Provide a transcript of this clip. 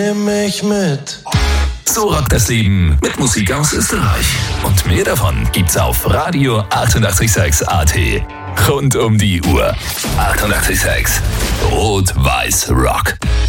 Nimm mich mit. So rockt das Leben mit Musik aus Österreich. Und mehr davon gibt's auf Radio 886 AT. Rund um die Uhr. 886 Rot-Weiß Rock.